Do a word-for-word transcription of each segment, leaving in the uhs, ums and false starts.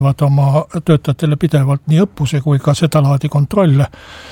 oma töötajatele pidevalt nii õppuse kui ka seda laadi kontrolle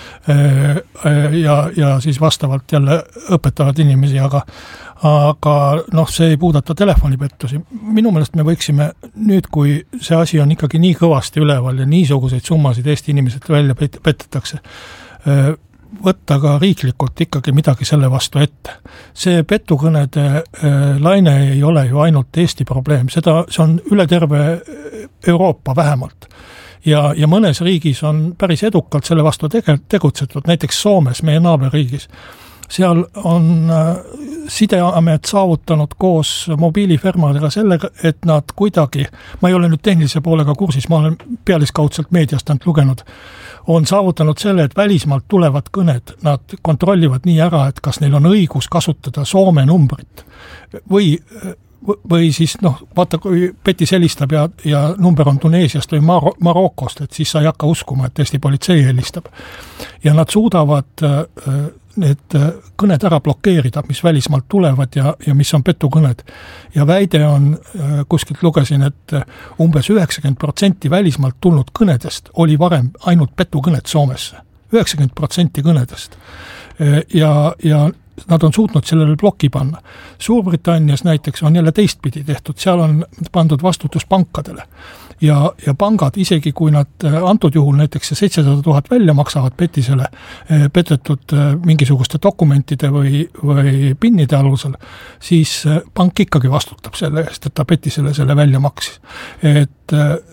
ja, ja siis vastavalt jälle õpetavad inimesi, aga, aga noh, see ei puudata telefonipettusi. Minu meelest me võiksime nüüd, kui see asi on ikkagi nii kõvasti üleval ja niisuguseid summasid Eesti inimesed välja petetakse, võtta ka riiklikult ikkagi midagi selle vastu ette. See petukõnede laine ei ole ju ainult Eesti probleem, seda, see on üle terve Euroopa vähemalt. Ja, ja mõnes riigis on päris edukalt selle vastu tege, tegutsetud, näiteks Soomes, meie naaberriigis. Seal on sideamet saavutanud koos mobiilifirmadega sellega, et nad kuidagi, ma ei ole nüüd tehnilise poolega kursis, ma olen pealiskaudselt meediast ainult lugenud, on saavutanud selle, et välismaalt tulevad kõned, nad kontrollivad nii ära, et kas neil on õigus kasutada Soome numbrit või, või siis noh, vaata, kui Petis helistab ja, ja number on Tuneesiast või Mar- Marokost, et siis sa ei hakka uskuma, et Eesti politsei helistab. Ja nad suudavad need kõned ära blokeerida, mis välismaalt tulevad ja, ja mis on petukõned. Ja väide on, kuskilt lugesin, et umbes üheksakümmend protsenti välismaalt tulnud kõnedest oli varem ainult petukõned Soomesse. üheksakümmend protsenti kõnedest. Ja, ja nad on suutnud sellele ploki panna. Suurbritannias näiteks on jälle teistpidi tehtud, seal on pandud vastutus pankadele. Ja, ja pangad, isegi kui nad antud juhul näiteks seitsesada tuhat välja maksavad Petisele petetud mingisuguste dokumentide või, või pinnide alusel, siis pank ikkagi vastutab selle eest, et ta Petisele selle välja maksis. Et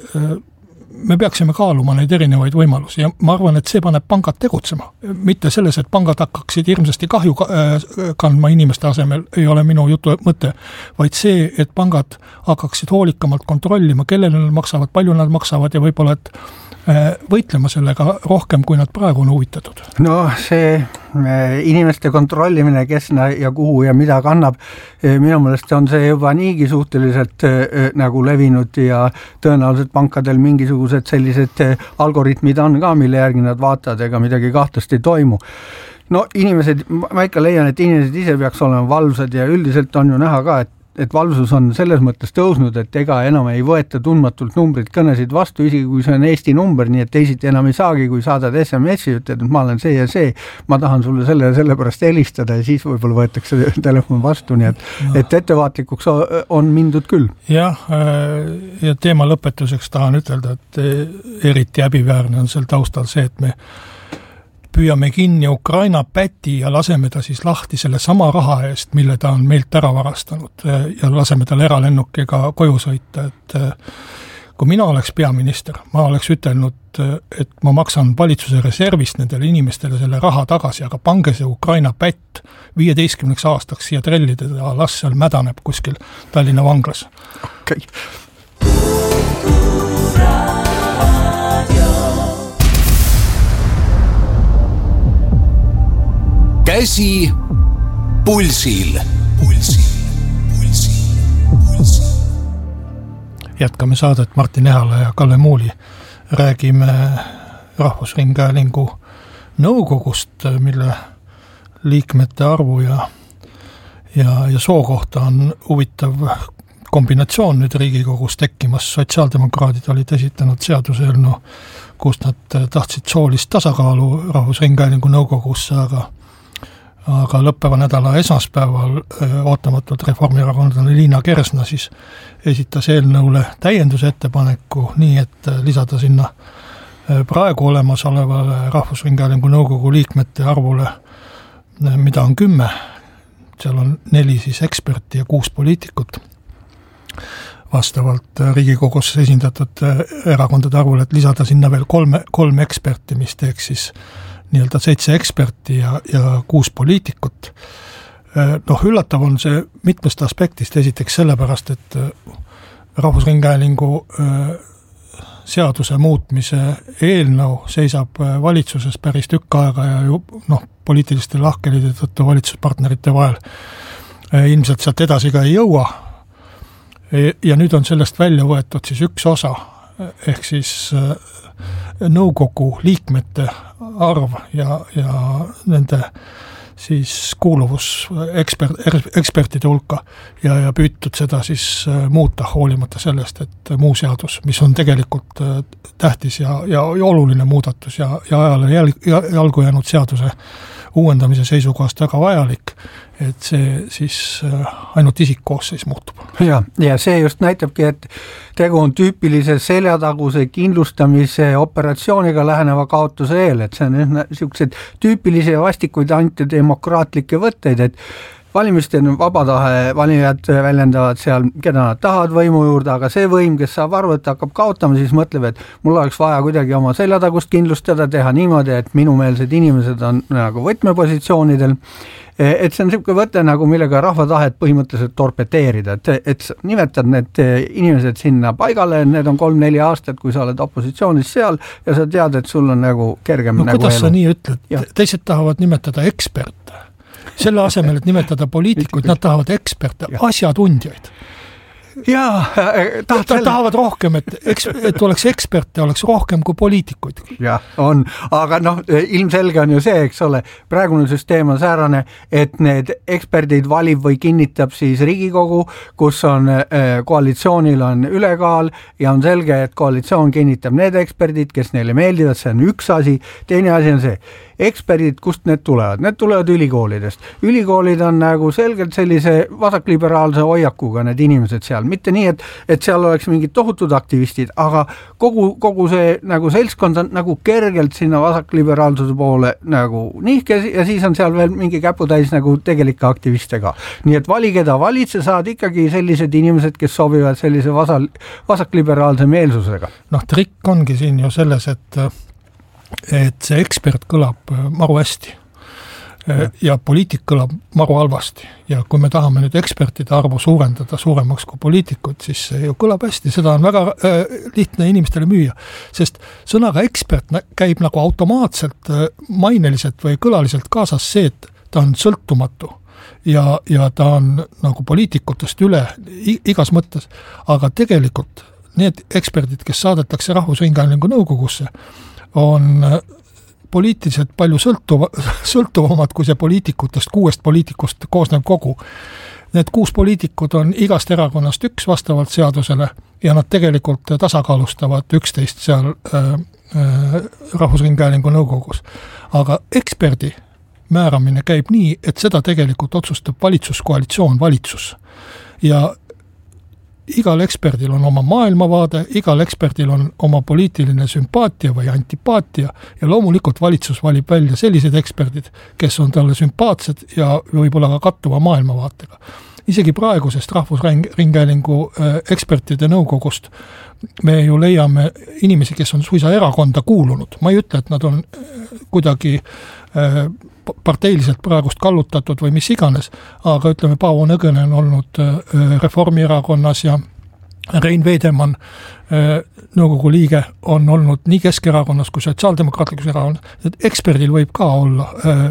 me peaksime kaaluma neid erinevaid võimalusi ja ma arvan, et see paneb pangad tegutsema. Mitte selles, et pangad hakkaksid hirmsasti kahju kandma inimeste asemel, ei ole minu jutu mõte, vaid see, et pangad hakkaksid hoolikamalt kontrollima, kellele nad maksavad, palju nad maksavad ja võib-olla, et võitlema sellega rohkem, kui nad praegu on huvitatud. No see inimeste kontrollimine, kes ja kuhu ja mida kannab, minu meelest on see juba niigi suhteliselt nagu levinud ja tõenäoliselt pankadel mingisugused sellised algoritmid on ka, mille järgi nad vaatavad, ega midagi kahtlast ei toimu. No inimesed, ma ikka leian, et inimesed ise peaks olema valvsad ja üldiselt on ju näha ka, et et valvsus on selles mõttes tõusnud, et ega enam ei võeta tundmatult numbrid kõnesid vastu, isegi kui see on Eesti number, nii et teisiti enam ei saagi, kui saadad S M S-i, ütled, et ma olen see ja see, ma tahan sulle selle ja selle pärast helistada ja siis võib-olla võetakse telefon vastu, nii et, no. et ettevaatlikuks on mindud küll. Jah, ja teema lõpetuseks tahan ütelda, et eriti häbiväärne on sel taustal see, et me püüame kinni Ukraina päti ja laseme ta siis lahti selle sama raha eest, mille ta on meilt ära varastanud ja laseme tal eralennukiga koju sõita. Et kui mina oleks peaminister, ma oleks ütelnud, et ma maksan valitsuse reservist nendele inimestele selle raha tagasi, aga pange see Ukraina pätt viieteistkümneks aastaks siia trellida ja las seal mädaneb kuskil Tallinna vanglas. Okei. Okay. Käsi pulsil. Pulsil, pulsil, pulsil. Jätkame saadet Martin Ehala ja Kalle Muuli. Räägime Rahvusringhäälingu nõukogust, mille liikmete arvu ja, ja, ja soo kohta on huvitav kombinatsioon nüüd Riigikogus tekkimas. Sotsiaaldemokraadid olid esitanud seaduseelnõu, kus nad tahtsid soolist tasakaalu Rahvusringhäälingu nõukogusse, aga aga lõppeva nädala esmaspäeval ootamatult reformierakondlane Liina Kersna siis esitas eelnõule täienduse ettepaneku nii, et lisada sinna praegu olemasolevale Rahvusringhäälingu nõukogu liikmete arvule, mida on kümme, seal on neli siis eksperti ja kuus poliitikut, vastavalt Riigikogus esindatud erakondade arvule, et lisada sinna veel kolme, kolm eksperti, mis teeks siis nii-öelda seitse eksperti ja, ja kuus poliitikut. Noh, üllatav on see mitmest aspektist, esiteks sellepärast, et Rahvusringhäälingu seaduse muutmise eelnõu seisab valitsuses päris tükk aega ja ju, noh, poliitiliste lahkelide tõttu valitsuspartnerite vahel ilmselt sealt edasi ka ei jõua. Ja nüüd on sellest välja võetud siis üks osa, ehk siis nõukogu liikmete arv ja, ja nende siis kuuluvus ekspert, ekspertide hulka ja, ja püütud seda siis muuta hoolimata sellest, et muu seadus, mis on tegelikult tähtis ja, ja, ja oluline muudatus ja, ja ajale jälg, jalgu jäänud seaduse uuendamise seisukohast väga vajalik, et see siis ainult isikkoosseis muutub. Ja, ja see just näitabki, et tegu on tüüpilise seljataguse kindlustamise operatsiooniga läheneva kaotuse eel, et see on niisugused tüüpilisi ja vastikuid antidemokraatlikke võtteid, et valimiste vaba tahe, valijad väljendavad seal, keda nad tahavad võimu juurde, aga see võim, kes saab aru, et hakkab kaotama, siis mõtleb, et mul oleks vaja kuidagi oma seljatagust kindlustada, teha niimoodi, et minumeelsed inimesed on nagu võtmepositsioonidel. Et see on niisugune võte, nagu millega rahva tahet põhimõtteliselt torpeteerida, et, et nimetad need inimesed sinna paigale, need on kolm-neli aastat, kui sa oled opositsioonis seal ja sa tead, et sul on nagu kergem no, nagu kuidas elu. Sa nii ütled? Teised tahavad nimetada eksperte. Selle asemel, et nimetada poliitikuid, nad tahavad eksperte, asjatundjaid. Jaa, tahavad, ta, tahavad rohkem, et, eks, et oleks eksperte, oleks rohkem kui poliitikuid. Jah, on, aga noh, ilmselge on ju see, eks ole, praegune süsteem on säärane, et need eksperdid valib või kinnitab siis Riigikogu, kus on koalitsioonil on ülekaal ja on selge, et koalitsioon kinnitab need eksperdid, kes neile meeldivad, see on üks asi, teine asi on see, eksperdid, kust need tulevad? Need tulevad ülikoolidest. Ülikoolid on nagu selgelt sellise vasakliberaalse hoiakuga need inimesed seal. Mitte nii, et, et seal oleks mingid tohutud aktivistid, aga kogu, kogu see nagu seltskond on nagu kergelt sinna vasakliberaalsuse poole nagu nihke ja siis on seal veel mingi käputäis nagu tegelikke aktiviste ka. Nii et vali, keda valid, sa saad ikkagi sellised inimesed, kes sobivad sellise vasal, vasakliberaalse meelsusega. Noh, trikk ongi siin ju selles, et et see ekspert kõlab maru hästi ja, ja poliitik kõlab maru halvasti ja kui me tahame nüüd ekspertide arvu suurendada suuremaks kui poliitikud, siis see ju kõlab hästi, seda on väga äh, lihtne inimestele müüa, sest sõnaga ekspert käib nagu automaatselt äh, maineliselt või kõlaliselt kaasas see, et ta on sõltumatu ja, ja ta on nagu poliitikutest üle igas mõttes, aga tegelikult need eksperdid, kes saadetakse Rahvusringhäälingu nõukogusse, on poliitiliselt palju sõltuva, sõltuvamad kui see poliitikutest, kuuest poliitikust koosnev kogu. Need kuus poliitikud on igast erakonnast üks vastavalt seadusele ja nad tegelikult tasakaalustavad üksteist seal äh, äh, Rahvusringhäälingu nõukogus. Aga eksperdi määramine käib nii, et seda tegelikult otsustab valitsuskoalitsioon, valitsus. Ja igal eksperdil on oma maailmavaade, igal eksperdil on oma poliitiline sümpaatia või antipaatia ja loomulikult valitsus valib välja sellised eksperdid, kes on talle sümpaatsed ja võib-olla ka kattuva maailmavaatega. Isegi praegusest Rahvusringhäälingu ekspertide nõukogust me ju leiame inimesi, kes on suisa erakonda kuulunud. Ma ei ütle, et nad on kuidagi parteiliselt praegust kallutatud või mis iganes, aga ütleme, Paavo Nõgene on olnud Reformierakonnas ja Rein Veedemann, nõukogu liige, on olnud nii Keskerakonnas kui Sotsiaaldemokraatlikus erakonnas, et eksperdil võib ka olla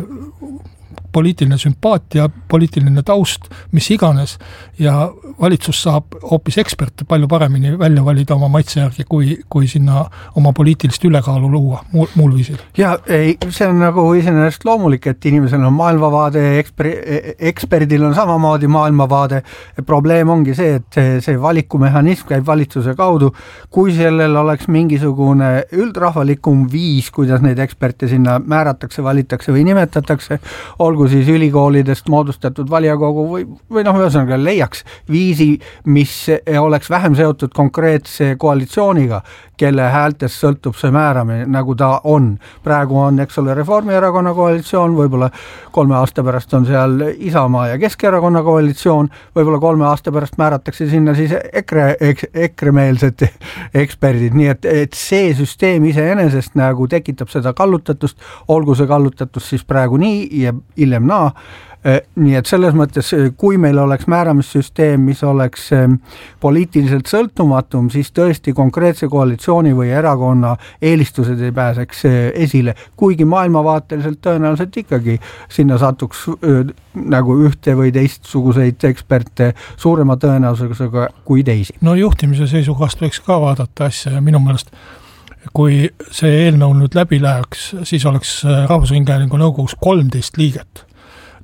poliitiline sümpaatia, poliitiline taust, mis iganes ja valitsus saab hoopis eksperte palju paremini välja valida oma maitse järgi, kui, kui sinna oma poliitilist ülekaalu luua muul, muul viisil. Ja ei, see on nagu iseenesest loomulik, et inimesel on maailmavaade, eksper, eksperdil on samamoodi maailmavaade. Probleem ongi see, et see valikumehhanism käib valitsuse kaudu. Kui sellel oleks mingisugune üldrahvalikum viis, kuidas neid eksperte sinna määratakse, valitakse või nimetatakse, olgu siis ülikoolidest moodustatud valijakogu või, või noh, ühesõnaga leiaks viisi, mis oleks vähem seotud konkreetse koalitsiooniga, kelle häältest sõltub see määramine, nagu ta on. Praegu on, eks ole, Reformierakonna koalitsioon, võib-olla kolme aasta pärast on seal Isamaa ja Keskerakonna koalitsioon, võib-olla kolme aasta pärast määratakse sinna siis EKRE, EKRE-meelsed eksperdid, nii et, et see süsteem iseenesest nagu tekitab seda kallutatust, olgu see kallutatus siis praegu nii ja hiljem naa. Nii et selles mõttes, kui meil oleks määramissüsteem, mis oleks poliitiliselt sõltumatum, siis tõesti konkreetse koalitsiooni või erakonna eelistused ei pääseks esile, kuigi maailmavaateliselt tõenäoliselt ikkagi sinna satuks nagu ühte või teistsuguseid eksperte suurema tõenäosusega kui teisi. No juhtimise seisukohast võiks ka vaadata asja ja minu meelest kui see eelnõu nüüd läbi läheks, siis oleks Rahvusringhäälingu nõukogus kolmteist liiget.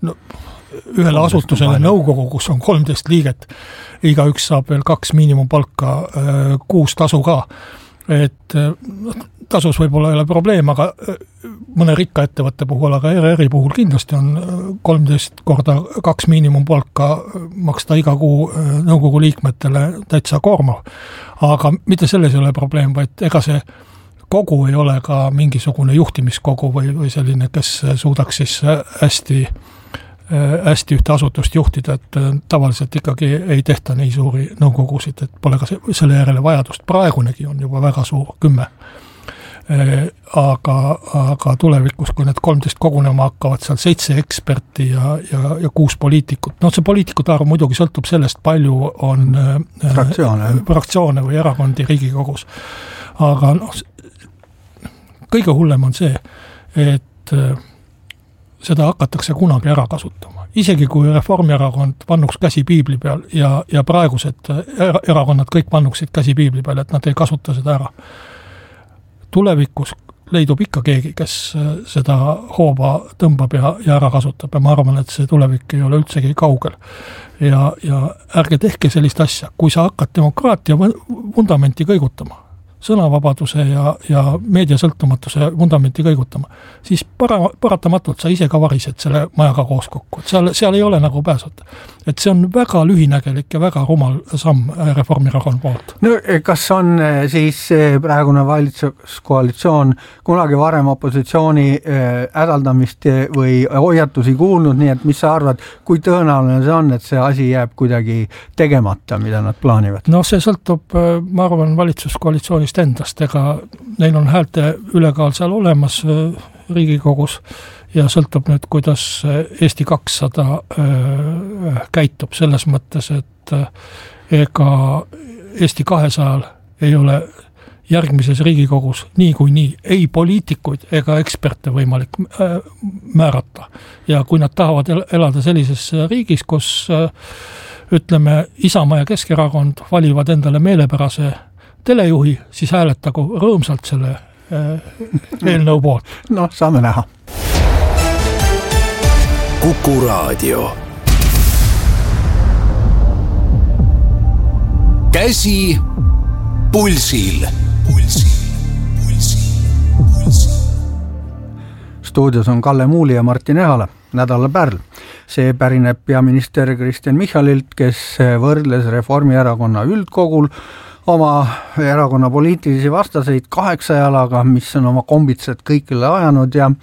no, ühele asutusele nõukogu, kus on kolmteist liiget, igaüks saab veel kaks miinimumpalka, kuus tasu ka. Et tasus võib-olla ei ole probleem, aga mõne rikka ettevõtte puhul, aga R R-i puhul kindlasti on kolmteist korda kaks miinimumpalka maksta iga kuu nõukogu liikmetele täitsa koormav. Aga mitte selles ei ole probleem, vaid ega see kogu ei ole ka mingisugune juhtimiskogu või, või selline, kes suudaks siis hästi hästi ühte asutust juhtida, et tavaliselt ikkagi ei tehta nii suuri nõukogusid, et pole ka selle järele vajadust. Praegunegi on juba väga suur, kümme. Aga, aga tulevikus, kui need kolmteist kogunema hakkavad, seal seitse eksperti ja, ja, ja kuus poliitikut. No see poliitikute arv muidugi sõltub sellest, palju on fraktsioone, fraktsioone või erakondi Riigikogus. Aga no, kõige hullem on see, et seda hakatakse kunagi ära kasutama. Isegi kui Reformierakond pannuks käsi piibli peal ja, ja praegused erakonnad kõik pannuksid käsi piibli peal, et nad ei kasuta seda ära. Tulevikus leidub ikka keegi, kes seda hooba tõmbab ja, ja ära kasutab ja ma arvan, et see tulevik ei ole üldsegi kaugel. Ja, ja ärge tehke sellist asja. Kui sa hakkad demokraatia vundamenti kõigutama, sõnavabaduse ja, ja meediasõltumatuse vundamenti kõigutama, siis para, paratamatult sa ise ka varised selle majaga koos kokku. Et seal, seal ei ole nagu pääsata. Et see on väga lühinägelik ja väga rumal samm Reformierakonna poolt. No kas on siis praegune valitsuskoalitsioon kunagi varem opositsiooni hädaldamist või hoiatusi kuulnud, nii et mis sa arvad, kui tõenäoline see on, et see asi jääb kuidagi tegemata, mida nad plaanivad? No see sõltub, ma arvan, valitsuskoalitsioonist endast, ega neil on häälte ülekaal seal olemas Riigikogus ja sõltub nüüd, kuidas Eesti kakssada äh, käitub selles mõttes, et äh, ega Eesti kahesajal ei ole järgmises Riigikogus nii kui nii ei poliitikuid ega eksperte võimalik äh, määrata. Ja kui nad tahavad elada sellises riigis, kus äh, ütleme Isamaa ja Keskerakond valivad endale meelepärase telejuhi, siis hääletagu rõõmsalt selle äh, eelnõu poolt. No, saame näha. Kuku Raadio. Käsi pulsil. Pulsil, pulsil, pulsil. Stuudios on Kalle Muuli ja Martin Ehala, Nädala Pärl. See pärineb peaminister Kristen Michalilt, kes võrdles Reformierakonna üldkogul oma erakonna poliitilisi vastaseid kaheksajalaga, mis on oma kombitsed kõikile ajanud ja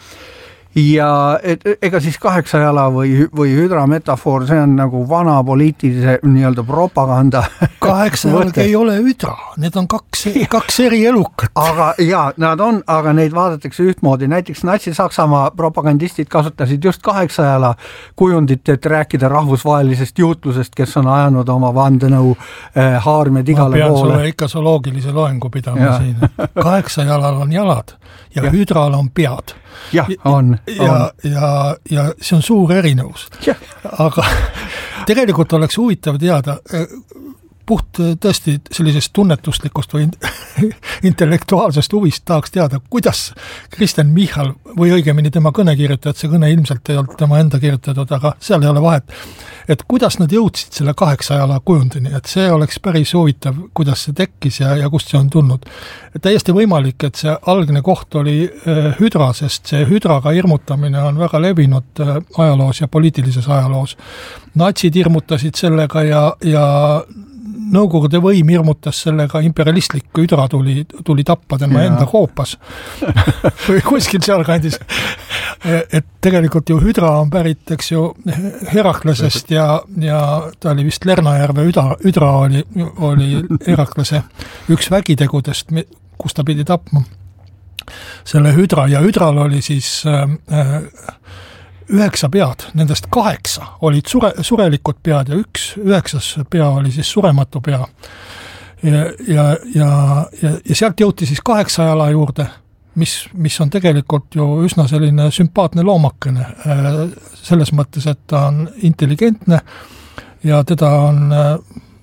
ja et, ega siis kaheksajala või, või hüdrametafoor, see on nagu vana poliitilise nii-öelda propaganda. Kaheksajalg ei ole hüdra, need on kaks, kaks eri elukat. Aga ja, nad on, aga neid vaadatakse ühtmoodi. Näiteks Natsi-Saksamaa propagandistid kasutasid just kaheksajala kujundit, et rääkida rahvusvahelisest juutlusest, kes on ajanud oma vandenõu eh, haarmed igale poole. Ma pean poole. sulle ikka zooloogilise loengu pidama ja. Siin. Kaheksajalal on jalad ja, ja. hüdral on pead. Jah, on. Ja, on. ja, ja see on suur erinevus. Ja. Aga tegelikult oleks huvitav teada, puht tõesti sellisest tunnetuslikust või intellektuaalsest huvist tahaks teada, kuidas Kristen Michal või õigemini tema kõne kirjutajad, see kõne ilmselt ei olnud tema enda kirjutatud, aga seal ei ole vahet, et kuidas nad jõudsid selle kaheksajala kujundini, et see oleks päris huvitav, kuidas see tekkis ja, ja kust see on tulnud. Täiesti võimalik, et see algne koht oli hüdra, sest see hüdraga hirmutamine on väga levinud ajaloos ja poliitilises ajaloos. Natsid hirmutasid sellega ja, ja Nõukogude võim hirmutas sellega, imperialistlik hüdra tuli, tuli tappa tema ja. Enda koopas või kuskil seal kandis. Et tegelikult ju hüdra on pärit, eks ju, Heraklesest ja, ja ta oli vist Lernajärve hüdra, hüdra oli, oli Heraklese üks vägitegudest, kus ta pidi tapma selle hüdra ja hüdral oli siis äh, üheksa pead, nendest kaheksa olid sure, surelikud pead ja üks üheksas pea oli siis surematu pea. Ja, ja, ja, ja, ja sealt jõuti siis kaheksajala juurde, mis, mis on tegelikult ju üsna selline sümpaatne loomakene, selles mõttes, et ta on intelligentne ja teda on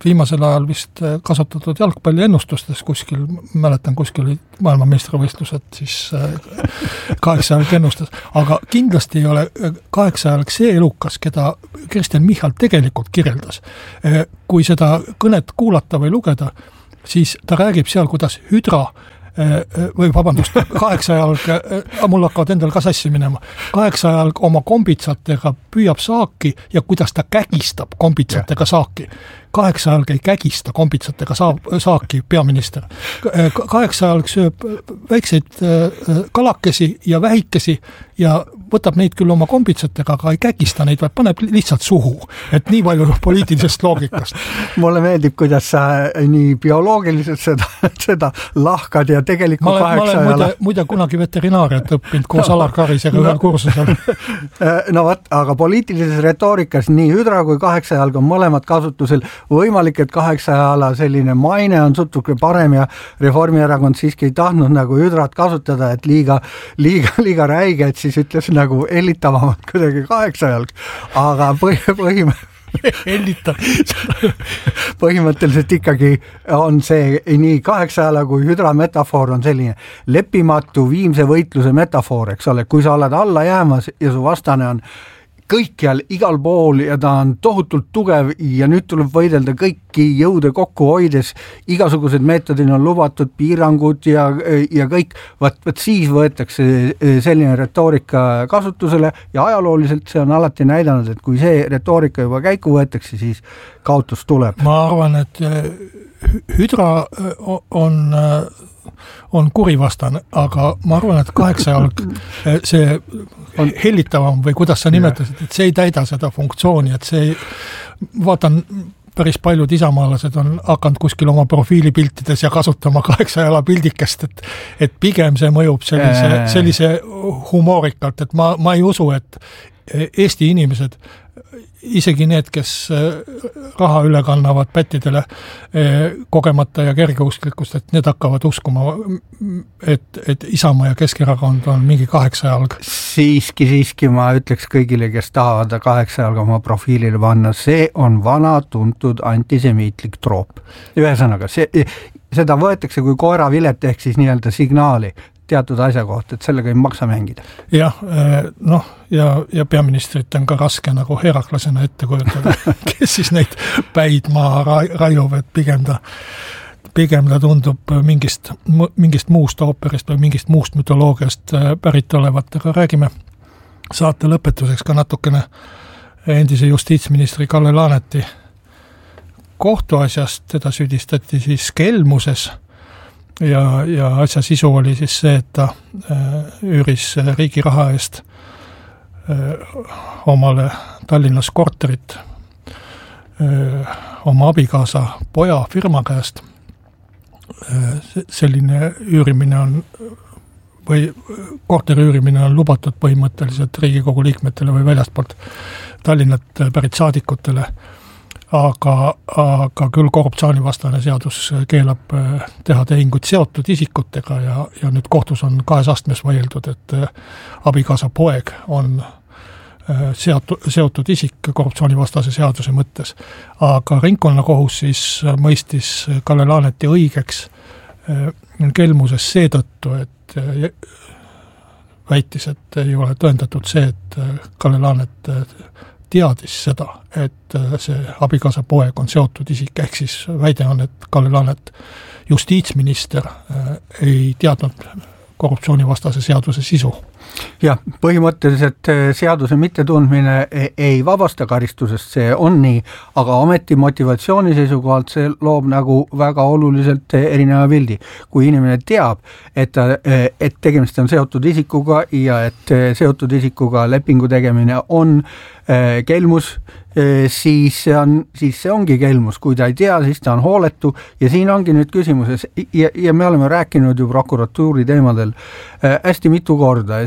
viimasel ajal vist kasutatud jalgpalliennustustes kuskil, mäletan kuskil maailmameistrivõistlused, siis kaheksajalg ennustas, aga kindlasti ei ole kaheksajalg see elukas, keda Kristen Michal tegelikult kirjeldas. Kui seda kõnet kuulata või lugeda, siis ta räägib seal, kuidas hüdra või vabandust, kaheksajalg, mul hakkavad endal ka sassi minema, kaheksajalg oma kombitsatega püüab saaki ja kuidas ta kägistab kombitsatega saaki. Kaheksajalg ei kägista kombitsatega saaki, peaminister. Kaheksajalg sööb väikseid kalakesi ja vähikesi ja võtab neid küll oma kombitsatega, aga ei kägista neid, vaid paneb lihtsalt suhu. Et nii palju poliitilisest loogikast. Mulle meeldib, kuidas sa nii bioloogiliselt seda, seda lahkad ja tegelikult ma olen, ma olen muide, muide kunagi veterinaariat õppinud koos no, Alar Karisega no, ühel kursusel. No võt, aga poliitilises retoorikas nii hüdra kui kaheksajalg on mõlemad kasutusel. Võimalik, et kaheksajala selline maine on sutuke parem ja Reformierakond siiski ei tahtnud nagu hüdrat kasutada, et liiga, liiga, liiga räige, et siis ütles nagu ellitavamalt kuidagi kaheksajalg, aga põhim Ellita. põhimõtteliselt ikkagi on see nii kaheksajala kui hüdra metafoor on selline lepimatu viimse võitluse metafoor, eks ole, kui sa oled alla jäämas ja su vastane on kõikjal, igal pool ja ta on tohutult tugev ja nüüd tuleb võidelda kõiki jõude kokku hoides, igasugused meetodid on lubatud, piirangud ja, ja kõik, vaat, vaat siis võetakse selline retoorika kasutusele ja ajalooliselt see on alati näidanud, et kui see retoorika juba käiku võetakse, siis kaotus tuleb. Ma arvan, et hüdra on on kurivastane, aga ma arvan, et kaheksajalg see on hellitavam või kuidas sa nimetasid, et see ei täida seda funktsiooni, et see ei, vaatan, päris paljud isamaalased on hakanud kuskil oma profiilipiltides ja kasutama kaheksajala pildikest, et, et pigem see mõjub sellise, sellise humoorikalt, et ma, ma ei usu, et Eesti inimesed, isegi need, kes raha üle kannavad pättidele kogemata ja kergeusklikkust, et need hakkavad uskuma, et, et Isamaa ja Keskerakond on mingi kaheksajalg. Siiski, siiski ma ütleks kõigile, kes tahavad kaheksajalga oma profiilile panna, see on vana tuntud antisemiitlik troop. Ühesõnaga, see, seda võetakse kui koeravilet ehk siis nii-öelda signaali teatud asja kohta, et sellega ei maksa mängida. Jah, noh, ja, ja peaministrit on ka raske nagu heraklasena ette kujutada, kes siis neid päid maha raiub, et pigem ta, pigem ta tundub mingist, mingist muust ooperist või mingist muust mütoloogiast pärit olevat, aga räägime saate lõpetuseks ka natukene endise justiitsministri Kalle Laaneti kohtuasjast, teda süüdistati siis kelmuses. Ja, ja asja sisu oli siis see, et ta üüris riigi raha eest omale Tallinnas korterit oma abikaasa poja firma käest. Selline üürimine on või korteri üürimine on lubatud põhimõtteliselt Riigikogu liikmetele või väljastpoolt Tallinnat pärit saadikutele. Aga, aga küll korruptsioonivastane seadus keelab teha tehinguid seotud isikutega ja, ja nüüd kohtus on kahes astmes vaieldud, et abikaasa poeg on seotud, seotud isik korruptsioonivastase seaduse mõttes. Aga ringkonnakohus siis mõistis Kalle Laaneti õigeks kelmuses seetõttu, et väitis, et ei ole tõendatud see, et Kalle Laanet teadis seda, et see abikaasa poeg on seotud isik, ehk siis väide on, et Kalle Laanet justiitsminister ei teadnud korruptsioonivastase seaduse sisu. Jah, põhimõtteliselt seaduse mittetundmine ei vabasta karistusest, see on nii, aga ometi motivatsiooni seisukohalt see loob nagu väga oluliselt erineva pildi. Kui inimene teab, et, et tegemist on seotud isikuga ja et seotud isikuga lepingu tegemine on kelmus, siis see, on, siis see ongi kelmus. Kui ta ei tea, siis ta on hooletu ja siin ongi nüüd küsimuses ja, ja me oleme rääkinud ju prokuratuuri teemadel hästi mitu korda ja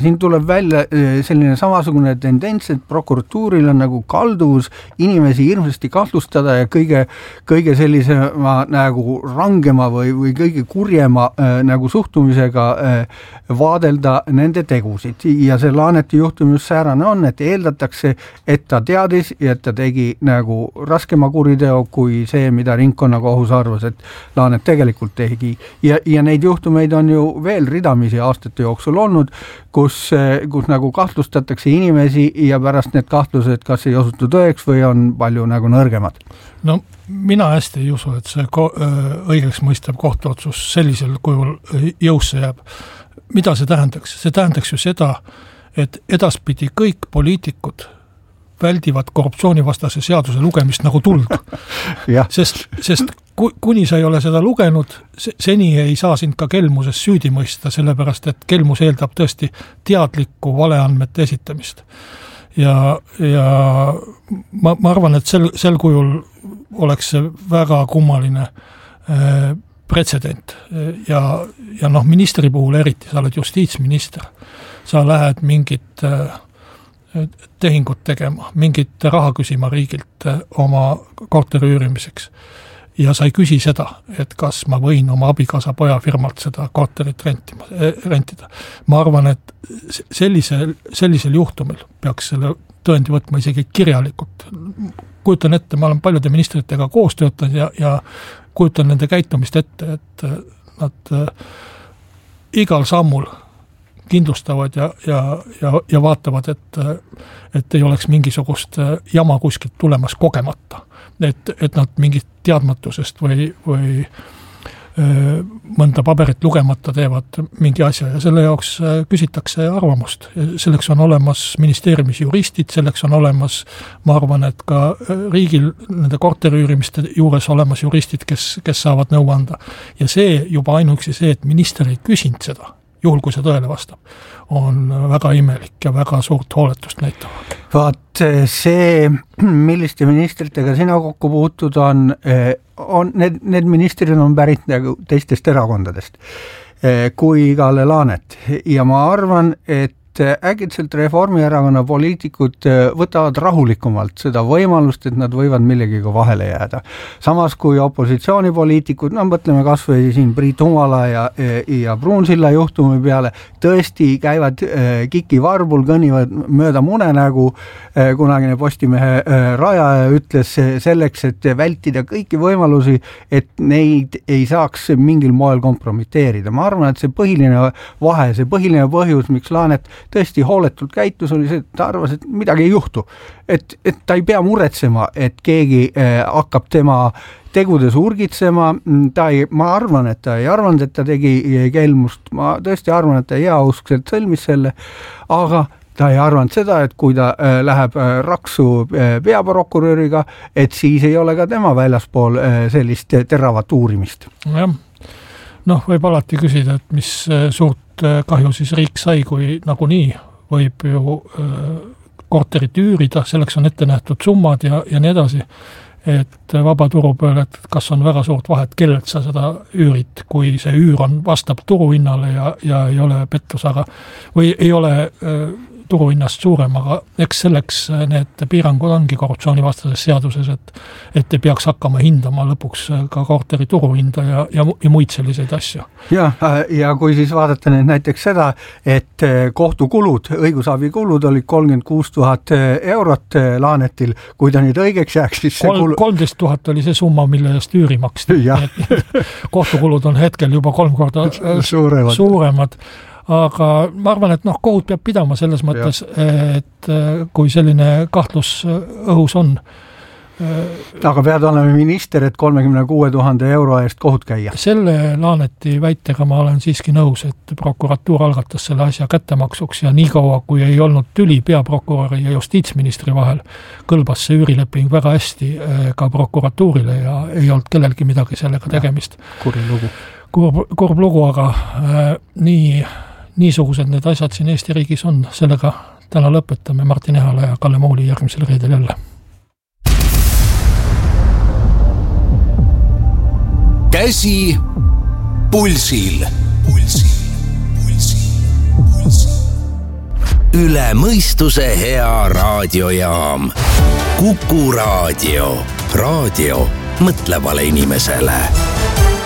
siin tuleb välja selline samasugune tendents, et prokuratuuril on nagu kalduvus inimesi hirmsasti kahtlustada ja kõige, kõige sellisema nagu rangema või, või kõige kurjema äh, nagu suhtumisega äh, vaadelda nende tegusid. Ja see Laaneti juhtum just säärane on, et eeldatakse, et ta teadis ja et ta tegi nagu raskema kuriteo kui see, mida ringkonnakohus arvas, et Laanet tegelikult tegi. Ja, ja neid juhtumeid on ju veel ridamisi aastate jooksul olnud, kus, kus nagu kahtlustatakse inimesi ja pärast need kahtlused kas ei osutu tõeks või on palju nagu nõrgemad. No mina hästi ei usu, et see ko- õigeks mõistev kohtuotsus sellisel kujul jõusse jääb. Mida see tähendaks? See tähendaks ju seda, et edaspidi kõik poliitikud väldivad korruptsioonivastase seaduse lugemist nagu tuld. sest, sest kuni sa ei ole seda lugenud, seni ei saa sind ka kelmuses süüdi mõista, sellepärast et kelmus eeldab tõesti teadlikku valeandmete esitamist. Ja, ja ma, ma arvan, et sel, sel kujul oleks see väga kummaline äh, pretsedent ja, ja noh, ministri puhul eriti, sa oled justiitsminister, sa lähed mingit äh, tehingut tegema, mingit raha küsima riigilt oma korteri üürimiseks. Ja sa ei küsi seda, et kas ma võin oma abikaasa poja firmalt seda korterit rentima, rentida. Ma arvan, et sellisel, sellisel juhtumil peaks selle tõendi võtma isegi kirjalikult. Kujutan ette, ma olen paljude ministritega koos töötanud ja, ja kujutan nende käitumist ette, et nad igal sammul kindlustavad ja, ja, ja, ja vaatavad, et, et ei oleks mingisugust jama kuskilt tulemas kogemata. Et, et nad mingit teadmatusest või, või öö, mõnda paberit lugemata teevad mingi asja ja selle jaoks küsitakse arvamust. Selleks on olemas ministeeriumis juristid, selleks on olemas, ma arvan, et ka riigil nende korteriüürimiste juures olemas juristid, kes, kes saavad nõu anda. Ja see juba ainuüksi see, et minister ei küsinud seda, juhul kui see tõele vastab, on väga imelik ja väga suurt hooletust näitav. Vaat see, milliste ministritega sina kokku puutud on, on need, need ministrid on pärit nagu teistest erakondadest kui Kalle Laanet ja ma arvan, et äkitselt Reformierakonna poliitikud võtavad rahulikumalt seda võimalust, et nad võivad millegiga vahele jääda. Samas kui opositsioonipoliitikud, no mõtleme kas või siin Priit Humala ja, ja Pruunsilla juhtumi peale, tõesti käivad kiki varbul, kõnnivad mööda mune nagu kunagine Postimehe rajaja ütles selleks, et vältida kõiki võimalusi, et neid ei saaks mingil moel kompromiteerida. Ma arvan, et see põhiline vahe, see põhiline põhjus, miks Laanet tõesti hooletult käitus, oli see, et ta arvas, et midagi ei juhtu. Et, et ta ei pea muretsema, et keegi eh, hakkab tema tegudes urgitsema. Ta ei, ma arvan, et ta ei arvanud, et ta tegi kelmust. Ma tõesti arvan, et ta heauskselt sõlmis selle, aga ta ei arvanud seda, et kui ta äh, läheb äh, raksu äh, peaprokuröriga, et siis ei ole ka tema väljaspool äh, sellist teravat uurimist. Jah, noh, võib alati küsida, et mis äh, suurt kahju siis riik sai, kui nagunii võib ju äh, korterit üürida, selleks on ette nähtud summad ja, ja nii edasi, et vabaturu peal, et kas on väga suurt vahet, kellelt sa seda üürid, kui see üür on vastab turuhinnale ja, ja ei ole pettus, aga või ei ole äh, turuhinnast suurem, aga eks selleks need piirangud ongi korruptsioonivastases seaduses, et, et ei peaks hakkama hindama lõpuks ka korteri turuhinda ja, ja, ja muid selliseid asju. Ja, ja kui siis vaadata nüüd näiteks seda, et kohtukulud, õigusabikulud olid kolmkümmend kuus tuhat eurot Laanetil, kui ta nüüd õigeks jääks, siis see kulu... kolmteist tuhat oli see summa, mille eest üüri maksti. Kohtukulud on hetkel juba kolm korda suuremad. suuremad. Aga ma arvan, et noh, kohut peab pidama selles mõttes, et kui selline kahtlus õhus on. Aga pead olema minister, et kolmekümne kuue tuhande euro eest kohut käia. Selle Laaneti väitega ma olen siiski nõus, et prokuratuur algatas selle asja kättemaksuks ja nii kaua, kui ei olnud tüli peaprokuröri ja justiitsministri vahel, kõlbas see üürileping väga hästi ka prokuratuurile ja ei olnud kellelgi midagi sellega tegemist. Kurb lugu. Kurb, kurb lugu, aga äh, nii niisugused need asjad siin Eesti riigis on. Sellega täna lõpetame. Martin Ehala ja Kalle Mooli järgmisel reedel jälle. Käsi pulsil. Pulsil. Pulsil. Pulsil. üle mõistuse hea raadiojaam. Kuku Raadio. Raadio mõtlevale inimesele.